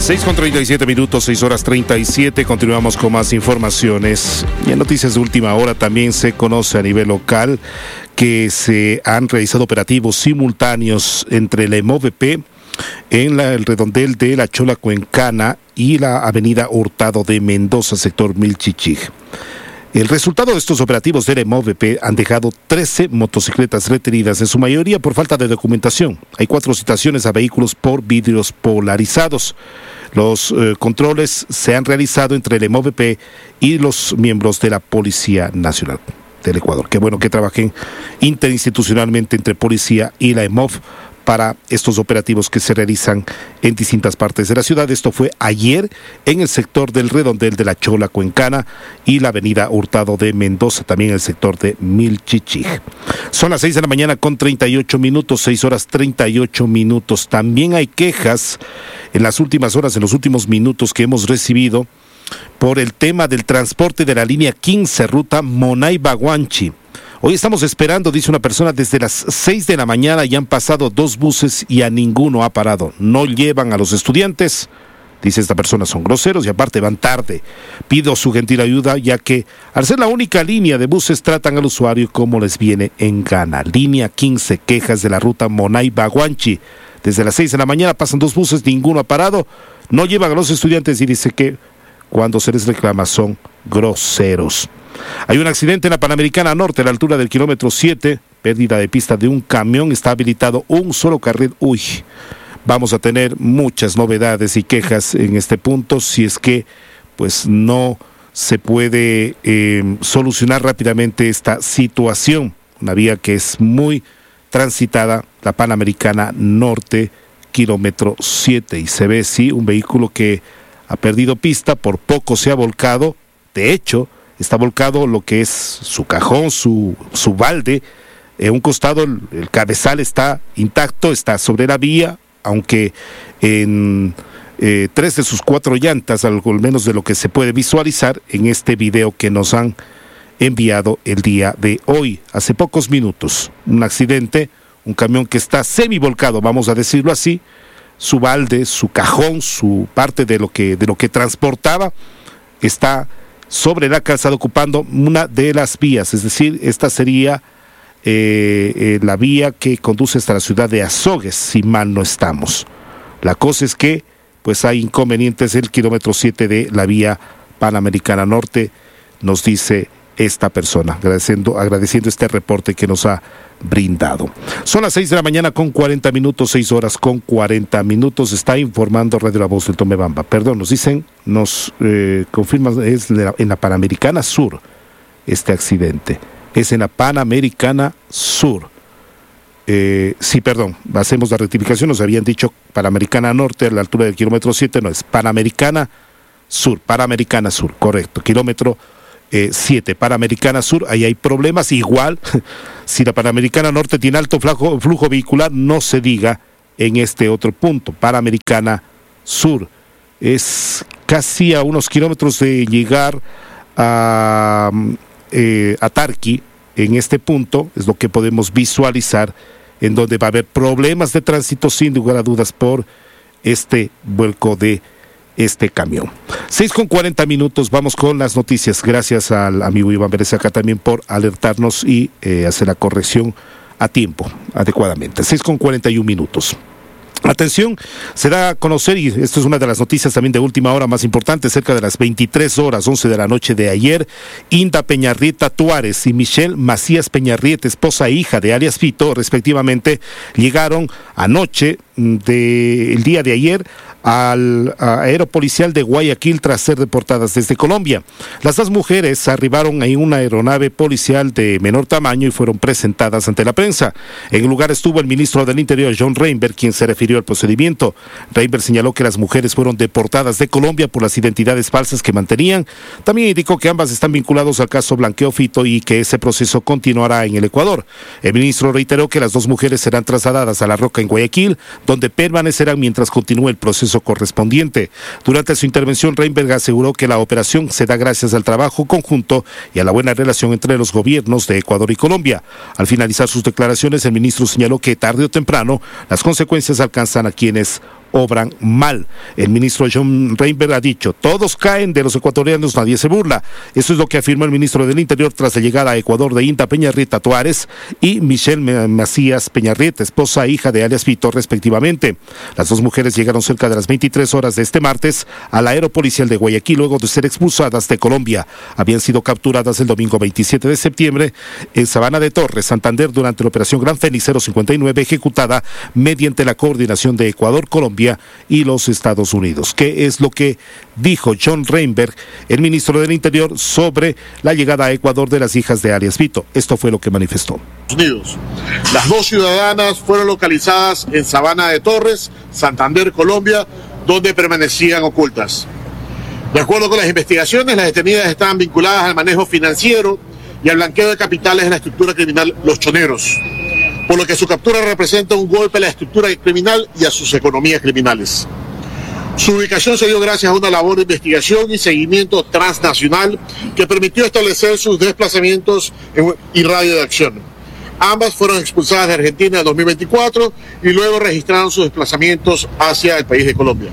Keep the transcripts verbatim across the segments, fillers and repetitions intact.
seis con treinta y siete minutos, seis horas treinta y siete, continuamos con más informaciones. Y en noticias de última hora también se conoce a nivel local que se han realizado operativos simultáneos entre el EMOVP en la, el redondel de la Chola Cuencana y la avenida Hurtado de Mendoza, sector Milchichig. El resultado de estos operativos del EMOVP han dejado trece motocicletas retenidas, en su mayoría por falta de documentación. Hay cuatro citaciones a vehículos por vidrios polarizados. Los eh, controles se han realizado entre el EMOVP y los miembros de la Policía Nacional del Ecuador. Qué bueno que trabajen interinstitucionalmente entre policía y la EMOV para estos operativos que se realizan en distintas partes de la ciudad. Esto fue ayer en el sector del redondel de la Chola Cuencana y la avenida Hurtado de Mendoza, también en el sector de Milchichig. Son las seis de la mañana con treinta y ocho minutos, seis horas treinta y ocho minutos. También hay quejas en las últimas horas, en los últimos minutos que hemos recibido por el tema del transporte de la línea quince, ruta Monay-Baguanchi. Hoy estamos esperando, dice una persona, desde las seis de la mañana y han pasado dos buses y a ninguno ha parado. No llevan a los estudiantes, dice esta persona, son groseros y aparte van tarde. Pido su gentil ayuda, ya que al ser la única línea de buses tratan al usuario como les viene en gana. Línea quince, quejas de la ruta Monay-Baguanchi. Desde las seis de la mañana pasan dos buses, ninguno ha parado, no llevan a los estudiantes y dice que cuando se les reclama son groseros. Hay un accidente en la Panamericana Norte a la altura del kilómetro siete, pérdida de pista de un camión, está habilitado un solo carril. Uy, vamos a tener muchas novedades y quejas en este punto si es que pues no se puede eh, solucionar rápidamente esta situación. Una vía que es muy transitada, la Panamericana Norte, kilómetro siete, y se ve sí un vehículo que ha perdido pista, por poco se ha volcado, de hecho, está volcado lo que es su cajón, su, su balde. En un costado el, el cabezal está intacto, está sobre la vía, aunque en eh, tres de sus cuatro llantas, algo menos de lo que se puede visualizar en este video que nos han enviado el día de hoy, hace pocos minutos. Un accidente, un camión que está semivolcado, vamos a decirlo así, su balde, su cajón, su parte de lo que, de lo que transportaba, está sobre la calzada ocupando una de las vías, es decir, esta sería eh, eh, la vía que conduce hasta la ciudad de Azogues, si mal no estamos. La cosa es que pues hay inconvenientes en el kilómetro siete de la vía Panamericana Norte, nos dice esta persona, agradeciendo, agradeciendo este reporte que nos ha brindado. Son las seis de la mañana con cuarenta minutos, seis horas con cuarenta minutos, está informando Radio La Voz del Tomebamba. Perdón, nos dicen, nos eh, confirman, es la, en la Panamericana Sur este accidente, es en la Panamericana Sur. Eh, sí, perdón, hacemos la rectificación, nos habían dicho Panamericana Norte a la altura del kilómetro siete, no, es Panamericana Sur, Panamericana Sur, correcto, kilómetro Eh, siete, Panamericana Sur, ahí hay problemas. Igual, si la Panamericana Norte tiene alto flujo, flujo vehicular, no se diga en este otro punto. Panamericana Sur es casi a unos kilómetros de llegar a, eh, a Tarqui. En este punto es lo que podemos visualizar, en donde va a haber problemas de tránsito sin lugar a dudas por este vuelco de este camión. seis con cuarenta minutos, vamos con las noticias. Gracias al amigo Iván Pérez acá también por alertarnos y eh, hacer la corrección a tiempo, adecuadamente. seis con cuarenta y un minutos. Atención, se da a conocer, y esto es una de las noticias también de última hora más importantes, cerca de las veintitrés horas, once de la noche de ayer, Inda Peñarrieta Tuárez y Michelle Macías Peñarrieta, esposa e hija de alias Fito, respectivamente, llegaron anoche del día de ayer al aeropolicial de Guayaquil tras ser deportadas desde Colombia. Las dos mujeres arribaron en una aeronave policial de menor tamaño y fueron presentadas ante la prensa. En el lugar estuvo el ministro del Interior, John Reinberg, quien se refirió al procedimiento. Reinberg señaló que las mujeres fueron deportadas de Colombia por las identidades falsas que mantenían. También indicó que ambas están vinculados al caso Blanqueo Fito y que ese proceso continuará en el Ecuador. El ministro reiteró que las dos mujeres serán trasladadas a La Roca en Guayaquil, donde permanecerán mientras continúe el proceso correspondiente. Durante su intervención, Reinberg aseguró que la operación se da gracias al trabajo conjunto y a la buena relación entre los gobiernos de Ecuador y Colombia. Al finalizar sus declaraciones, el ministro señaló que tarde o temprano las consecuencias alcanzan a quienes obran mal. El ministro John Reinberg ha dicho, todos caen, de los ecuatorianos nadie se burla. Eso es lo que afirmó el ministro del Interior tras la llegada a Ecuador de Inda Peñarrieta Tuárez y Michelle Macías Peñarrieta, esposa e hija de alias Vito, respectivamente. Las dos mujeres llegaron cerca de las veintitrés horas de este martes al aeropolicial de Guayaquil luego de ser expulsadas de Colombia. Habían sido capturadas el domingo veintisiete de septiembre en Sabana de Torres, Santander, durante la operación Gran Fénix cero cincuenta y nueve, ejecutada mediante la coordinación de Ecuador, Colombia y los Estados Unidos. ¿Qué es lo que dijo John Reinberg, el ministro del Interior, sobre la llegada a Ecuador de las hijas de alias Vito? Esto fue lo que manifestó. Unidos. Las dos ciudadanas fueron localizadas en Sabana de Torres, Santander, Colombia, donde permanecían ocultas. De acuerdo con las investigaciones, las detenidas estaban vinculadas al manejo financiero y al blanqueo de capitales en la estructura criminal Los Choneros, por lo que su captura representa un golpe a la estructura criminal y a sus economías criminales. Su ubicación se dio gracias a una labor de investigación y seguimiento transnacional que permitió establecer sus desplazamientos y radio de acción. Ambas fueron expulsadas de Argentina en dos mil veinticuatro y luego registraron sus desplazamientos hacia el país de Colombia.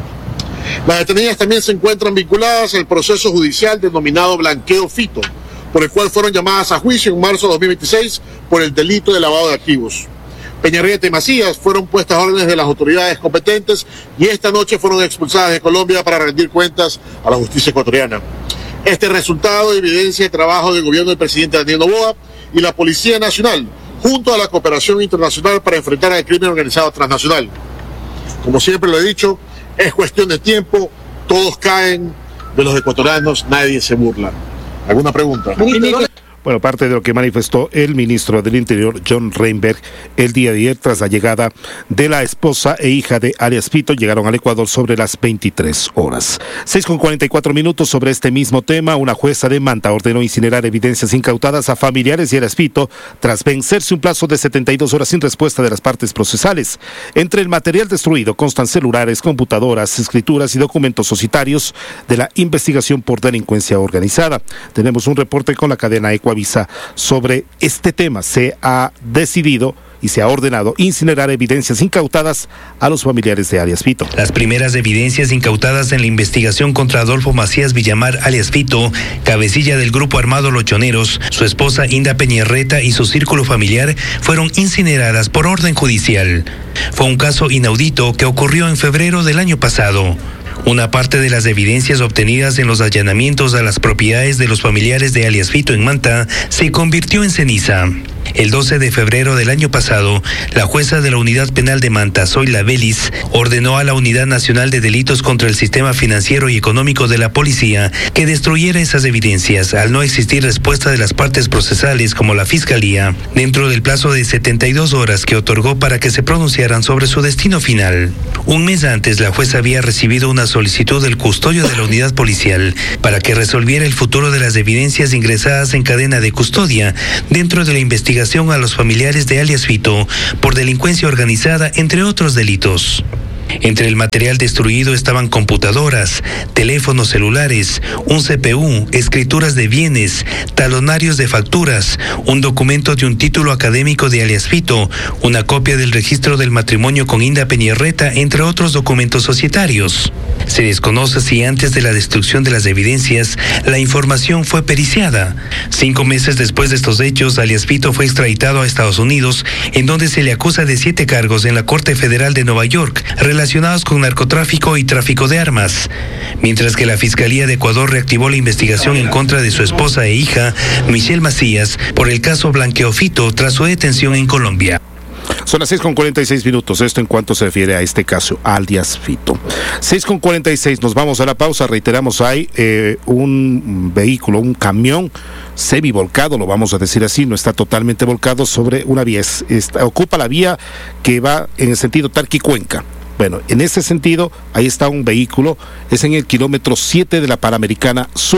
Las detenidas también se encuentran vinculadas al proceso judicial denominado Blanqueo Fito, por el cual fueron llamadas a juicio en marzo de dos mil veintiséis por el delito de lavado de activos. Peñarrieta y Macías fueron puestas a órdenes de las autoridades competentes y esta noche fueron expulsadas de Colombia para rendir cuentas a la justicia ecuatoriana. Este resultado evidencia el trabajo del gobierno del presidente Daniel Noboa y la Policía Nacional, junto a la cooperación internacional para enfrentar al crimen organizado transnacional. Como siempre lo he dicho, es cuestión de tiempo, todos caen, de los ecuatorianos nadie se burla. ¿Alguna pregunta? Bueno, parte de lo que manifestó el ministro del Interior, John Reinberg, el día de ayer tras la llegada de la esposa e hija de alias Vito, llegaron al Ecuador sobre las veintitrés horas. seis con cuarenta y cuatro minutos sobre este mismo tema. Una jueza de Manta ordenó incinerar evidencias incautadas a familiares de alias Vito tras vencerse un plazo de setenta y dos horas sin respuesta de las partes procesales. Entre el material destruido constan celulares, computadoras, escrituras y documentos societarios de la investigación por delincuencia organizada. Tenemos un reporte con la cadena Ecuavisa sobre este tema. Se ha decidido y se ha ordenado incinerar evidencias incautadas a los familiares de alias Vito. Las primeras evidencias incautadas en la investigación contra Adolfo Macías Villamar alias Vito, cabecilla del grupo armado Los Choneros, su esposa Inda Peñarrieta y su círculo familiar fueron incineradas por orden judicial. Fue un caso inaudito que ocurrió en febrero del año pasado. Una parte de las evidencias obtenidas en los allanamientos a las propiedades de los familiares de alias Vito en Manta se convirtió en ceniza. El doce de febrero del año pasado, la jueza de la Unidad Penal de Manta, Zoila Vélez, ordenó a la Unidad Nacional de Delitos contra el Sistema Financiero y Económico de la Policía que destruyera esas evidencias al no existir respuesta de las partes procesales como la Fiscalía, dentro del plazo de setenta y dos horas que otorgó para que se pronunciaran sobre su destino final. Un mes antes, la jueza había recibido una solicitud del custodio de la unidad policial para que resolviera el futuro de las evidencias ingresadas en cadena de custodia dentro de la investigación a los familiares de alias Vito por delincuencia organizada, entre otros delitos. Entre el material destruido estaban computadoras, teléfonos celulares, un C P U, escrituras de bienes, talonarios de facturas, un documento de un título académico de alias Vito, una copia del registro del matrimonio con Inda Peñarrieta, entre otros documentos societarios. Se desconoce si antes de la destrucción de las evidencias, la información fue periciada. Cinco meses después de estos hechos, alias Vito fue extraditado a Estados Unidos, en donde se le acusa de siete cargos en la Corte Federal de Nueva York, relacionados con narcotráfico y tráfico de armas, mientras que la Fiscalía de Ecuador reactivó la investigación en contra de su esposa e hija, Michelle Macías, por el caso Blanqueo Fito tras su detención en Colombia. Son las seis con cuarenta y seis minutos, esto en cuanto se refiere a este caso, alias Vito. seis con cuarenta y seis, nos vamos a la pausa, reiteramos, hay eh, un vehículo, un camión semivolcado, lo vamos a decir así, no está totalmente volcado, sobre una vía, es, está, ocupa la vía que va en el sentido Tarqui-Cuenca. Bueno, en ese sentido, ahí está un vehículo, es en el kilómetro siete de la Panamericana Sur,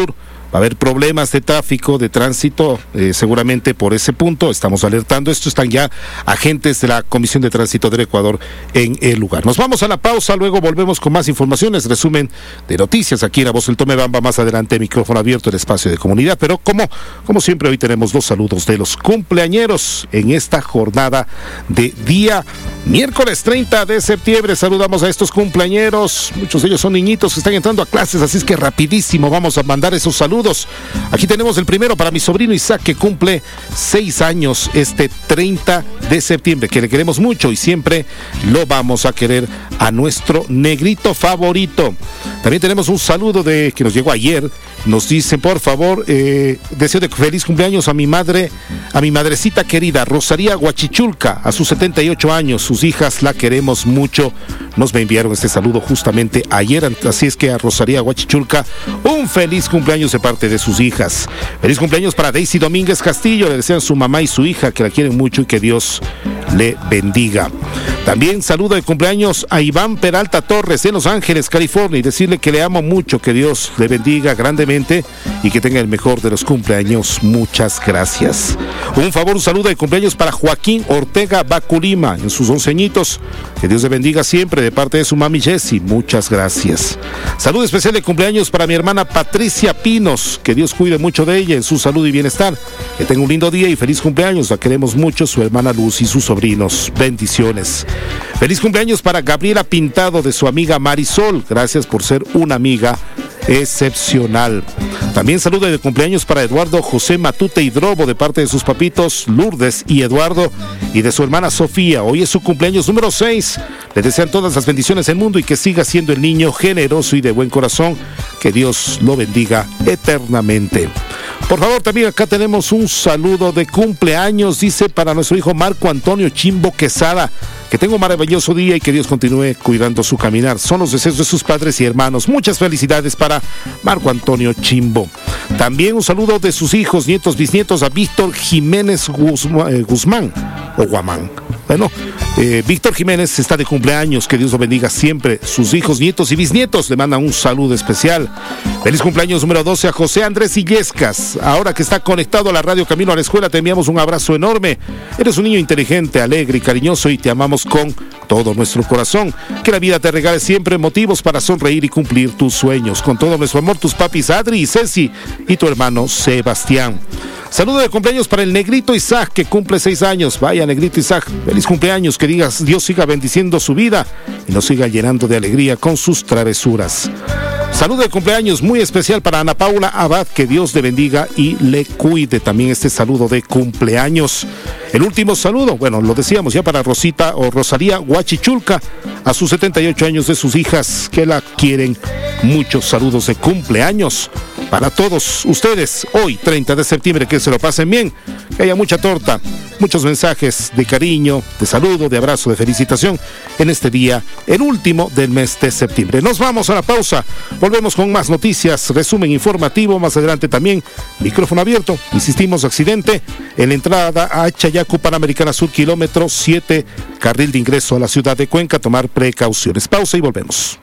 Va a haber problemas de tráfico, de tránsito, eh, seguramente por ese punto. Estamos alertando. Esto están ya agentes de la Comisión de Tránsito del Ecuador en el lugar. Nos vamos a la pausa, luego volvemos con más informaciones, resumen de noticias aquí en La Voz del Tomebamba. Más adelante, micrófono abierto, el espacio de comunidad. Pero como, como siempre, hoy tenemos los saludos de los cumpleañeros en esta jornada de día miércoles treinta de septiembre. Saludamos a estos cumpleañeros. Muchos de ellos son niñitos que están entrando a clases, así es que rapidísimo vamos a mandar esos saludos. Aquí tenemos el primero para mi sobrino Isaac, que cumple seis años este treinta de septiembre, que le queremos mucho y siempre lo vamos a querer, a nuestro negrito favorito. También tenemos un saludo de que nos llegó ayer. Nos dice, por favor, eh, deseo de feliz cumpleaños a mi madre, a mi madrecita querida, Rosalía Huachichulca, a sus setenta y ocho años. Sus hijas la queremos mucho. Nos me enviaron este saludo justamente ayer, así es que a Rosalía Huachichulca, un feliz cumpleaños de parte de sus hijas. Feliz cumpleaños para Daisy Domínguez Castillo, le desean su mamá y su hija, que la quieren mucho y que Dios le bendiga. También saludo de cumpleaños a Iván Peralta Torres en Los Ángeles, California, y decirle que le amo mucho, que Dios le bendiga grandemente y que tenga el mejor de los cumpleaños. Muchas gracias. Un favor, un saludo de cumpleaños para Joaquín Ortega Baculima en sus once añitos. Que Dios le bendiga siempre de parte de su mami Jessie. Muchas gracias. Saludo especial de cumpleaños para mi hermana Patricia Pinos. Que Dios cuide mucho de ella en su salud y bienestar. Que tenga un lindo día y feliz cumpleaños. La queremos mucho, su hermana Luz y sus sobrinos. Bendiciones. Feliz cumpleaños para Gabriela Pintado de su amiga Marisol. Gracias por ser una amiga excepcional. También saludo de cumpleaños para Eduardo José Matute Hidrobo de parte de sus papitos Lourdes y Eduardo y de su hermana Sofía. Hoy es su cumpleaños número seis. Le desean todas las bendiciones del mundo y que siga siendo el niño generoso y de buen corazón. Que Dios lo bendiga eternamente. Por favor, también acá tenemos un saludo de cumpleaños, dice, para nuestro hijo Marco Antonio Chimbo Quesada. Que tenga un maravilloso día y que Dios continúe cuidando su caminar. Son los deseos de sus padres y hermanos. Muchas felicidades para Marco Antonio Chimbo. También un saludo de sus hijos, nietos, bisnietos a Víctor Jiménez Guzmán, eh, Guzmán o Guamán. Bueno, eh, Víctor Jiménez está de cumpleaños, que Dios lo bendiga siempre. Sus hijos, nietos y bisnietos le mandan un saludo especial. Feliz cumpleaños número doce a José Andrés Illescas. Ahora que está conectado a la radio camino a la escuela, te enviamos un abrazo enorme. Eres un niño inteligente, alegre y cariñoso y te amamos con todo nuestro corazón. Que la vida te regale siempre motivos para sonreír y cumplir tus sueños. Con todo nuestro amor, tus papis Adri y Ceci y tu hermano Sebastián. Saludo de cumpleaños para el negrito Isaac, que cumple seis años. Vaya, negrito Isaac, feliz cumpleaños, que digas Dios siga bendiciendo su vida y nos siga llenando de alegría con sus travesuras. Saludo de cumpleaños muy especial para Ana Paula Abad, que Dios le bendiga y le cuide. También este saludo de cumpleaños. El último saludo, bueno, lo decíamos ya, para Rosita o Rosalía Huachichulca, a sus setenta y ocho años, de sus hijas que la quieren. Muchos saludos de cumpleaños para todos ustedes hoy, treinta de septiembre, que se lo pasen bien, que haya mucha torta, muchos mensajes de cariño, de saludo, de abrazo, de felicitación en este día, el último del mes de septiembre. Nos vamos a la pausa, volvemos con más noticias, resumen informativo, más adelante también micrófono abierto. Insistimos, accidente en la entrada a Chayacu Panamericana Sur, kilómetro siete, carril de ingreso a la ciudad de Cuenca, tomar precauciones. Pausa y volvemos.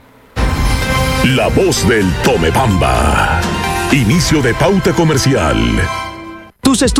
La voz del Tomebamba. Inicio de pauta comercial. Tus estudios.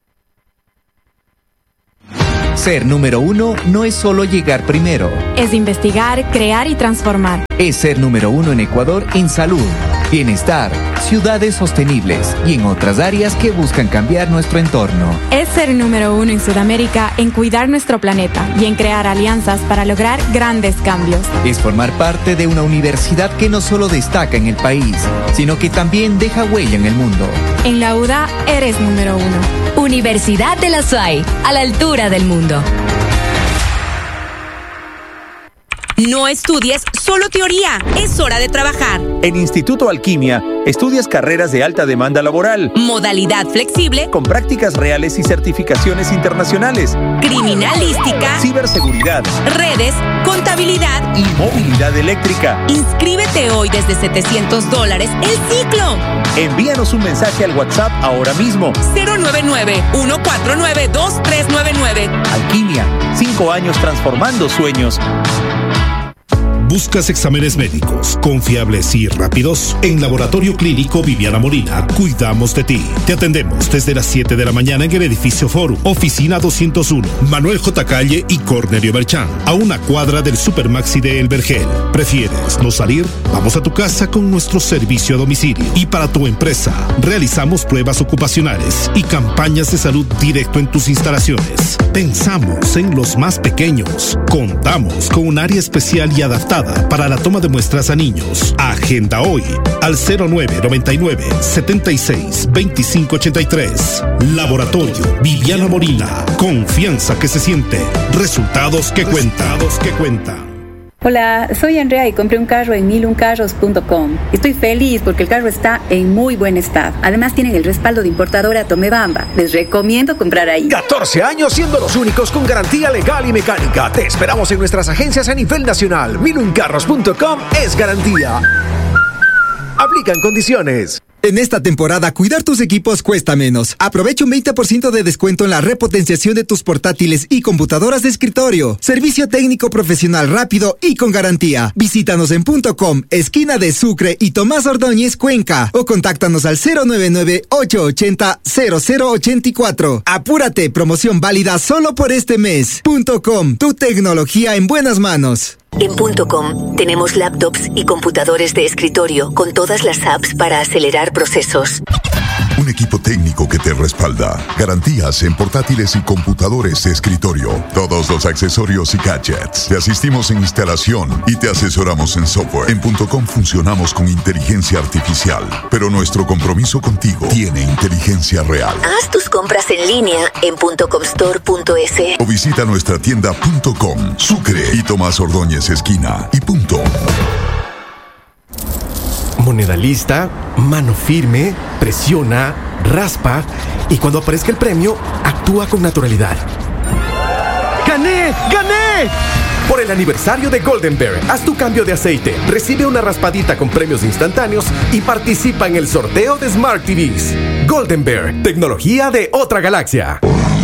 Ser número uno no es solo llegar primero. Es investigar, crear y transformar. Es ser número uno en Ecuador en salud, bienestar, ciudades sostenibles y en otras áreas que buscan cambiar nuestro entorno. Es ser número uno en Sudamérica en cuidar nuestro planeta y en crear alianzas para lograr grandes cambios. Es formar parte de una universidad que no solo destaca en el país, sino que también deja huella en el mundo. En la U D A eres número uno. Universidad de la S A I, a la altura del mundo. No estudies solo teoría, es hora de trabajar. En Instituto Alquimia, estudias carreras de alta demanda laboral. Modalidad flexible. Con prácticas reales y certificaciones internacionales. Criminalística. Ciberseguridad. Redes, contabilidad. Y movilidad eléctrica. Inscríbete hoy desde setecientos dólares el ciclo. Envíanos un mensaje al WhatsApp ahora mismo. cero nueve nueve, uno cuatro nueve, dos tres nueve nueve. Alquimia, cinco años transformando sueños. ¿Buscas exámenes médicos confiables y rápidos? En Laboratorio Clínico Viviana Molina, cuidamos de ti. Te atendemos desde las siete de la mañana en el edificio Forum, oficina doscientos uno, Manuel J. Calle y Cornelio Berchán, a una cuadra del Supermaxi de El Vergel. ¿Prefieres no salir? Vamos a tu casa con nuestro servicio a domicilio. Y para tu empresa, realizamos pruebas ocupacionales y campañas de salud directo en tus instalaciones. Pensamos en los más pequeños. Contamos con un área especial y adaptada para la toma de muestras a niños. Agenda hoy al cero nueve noventa y nueve, setenta y seis, veinticinco ochenta y tres. Laboratorio Viviana Molina. Confianza que se siente. Resultados que cuentan. Resultados que cuentan. Hola, soy Andrea y compré un carro en mil un carros punto com. Estoy feliz porque el carro está en muy buen estado. Además tienen el respaldo de importadora Tomebamba. Les recomiendo comprar ahí. catorce años siendo los únicos con garantía legal y mecánica. Te esperamos en nuestras agencias a nivel nacional. mil un carros punto com es garantía. Aplican condiciones. En esta temporada, cuidar tus equipos cuesta menos. Aprovecha un veinte por ciento de descuento en la repotenciación de tus portátiles y computadoras de escritorio. Servicio técnico profesional rápido y con garantía. Visítanos en punto com, esquina de Sucre y Tomás Ordóñez, Cuenca. O contáctanos al cero nueve nueve, ocho ocho cero, cero cero ocho cuatro. Apúrate, promoción válida solo por este mes. Punto com, tu tecnología en buenas manos. En punto com tenemos laptops y computadores de escritorio con todas las apps para acelerar procesos. Un equipo técnico que te respalda. Garantías en portátiles y computadores de escritorio. Todos los accesorios y gadgets. Te asistimos en instalación y te asesoramos en software. En punto com funcionamos con inteligencia artificial, pero nuestro compromiso contigo tiene inteligencia real. Haz tus compras en línea en punto com store punto es o visita nuestra tienda punto com, Sucre y Tomás Ordóñez esquina y punto. Moneda lista, mano firme, presiona, raspa y cuando aparezca el premio, actúa con naturalidad. ¡Gané! ¡Gané! Por el aniversario de Golden Bear, haz tu cambio de aceite, recibe una raspadita con premios instantáneos y participa en el sorteo de Smart T Vs. Golden Bear, tecnología de otra galaxia.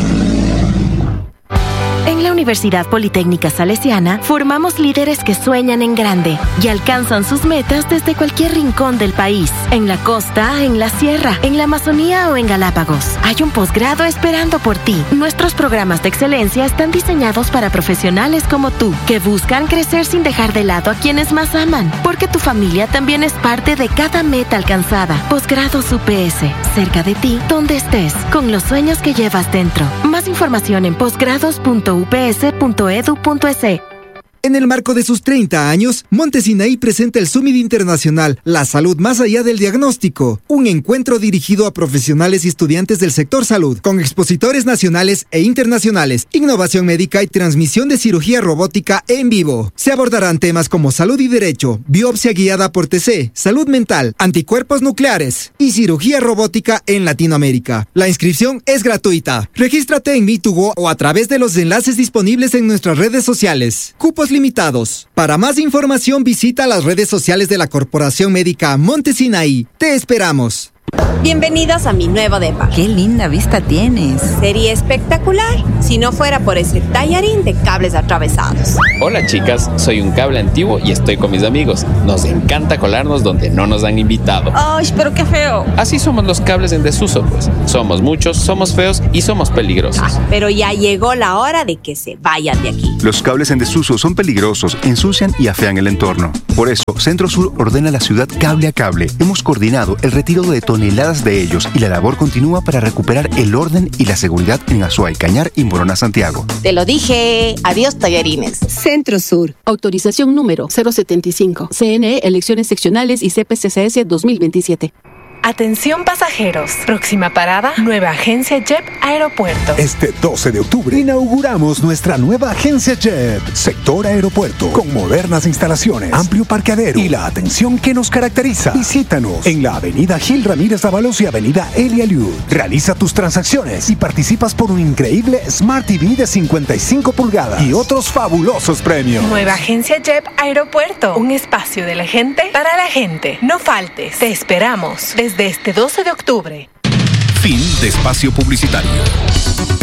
En la Universidad Politécnica Salesiana formamos líderes que sueñan en grande y alcanzan sus metas desde cualquier rincón del país, en la costa, en la sierra, en la Amazonía o en Galápagos. Hay un posgrado esperando por ti. Nuestros programas de excelencia están diseñados para profesionales como tú, que buscan crecer sin dejar de lado a quienes más aman, porque tu familia también es parte de cada meta alcanzada. Posgrados U P S, cerca de ti, donde estés, con los sueños que llevas dentro. Más información en posgrados punto u p s punto edu punto es. En el marco de sus treinta años, Monte Sinaí presenta el Summit Internacional La Salud Más Allá del Diagnóstico, un encuentro dirigido a profesionales y estudiantes del sector salud, con expositores nacionales e internacionales, innovación médica y transmisión de cirugía robótica en vivo. Se abordarán temas como salud y derecho, biopsia guiada por T C, salud mental, anticuerpos nucleares y cirugía robótica en Latinoamérica. La inscripción es gratuita. Regístrate en Me dos Go o a través de los enlaces disponibles en nuestras redes sociales. Cupos limitados. Para más información visita las redes sociales de la Corporación Médica Monte Sinaí. Te esperamos. Bienvenidos a mi nuevo depa. ¡Qué linda vista tienes! Sería espectacular si no fuera por ese tallarín de cables atravesados. Hola chicas, soy un cable antiguo y estoy con mis amigos. Nos encanta colarnos donde no nos han invitado. ¡Ay, pero qué feo! Así somos los cables en desuso, pues. Somos muchos, somos feos y somos peligrosos. Ah, pero ya llegó la hora de que se vayan de aquí. Los cables en desuso son peligrosos, ensucian y afean el entorno. Por eso, Centro Sur ordena a la ciudad cable a cable. Hemos coordinado el retiro de toneladas de ellos y la labor continúa para recuperar el orden y la seguridad en Azuay, Cañar y Morona, Santiago. Te lo dije. Adiós, tallarines. Centro Sur. Autorización número cero setenta y cinco. C N E, elecciones seccionales y C P C C S dos mil veintisiete. Atención pasajeros. Próxima parada, nueva agencia J E P Aeropuerto. Este doce de octubre inauguramos nuestra nueva agencia J E P, sector aeropuerto, con modernas instalaciones, amplio parqueadero y la atención que nos caracteriza. Visítanos en la avenida Gil Ramírez Dávalos y avenida Elia Liud. Realiza tus transacciones y participas por un increíble Smart T V de cincuenta y cinco pulgadas y otros fabulosos premios. Nueva agencia J E P Aeropuerto. Un espacio de la gente para la gente. No faltes. Te esperamos. Desde este doce de octubre. Fin de espacio publicitario.